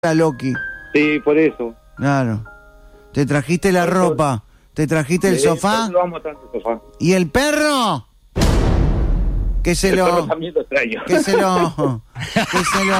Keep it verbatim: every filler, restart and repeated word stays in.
a Loki. Sí, por eso. Claro. Te trajiste la Por ropa, te trajiste el Eh, sofá. Lo amo tanto el sofá. ¿Y el perro? Que se El lo... perro también lo extraño. Que se lo... Que se lo...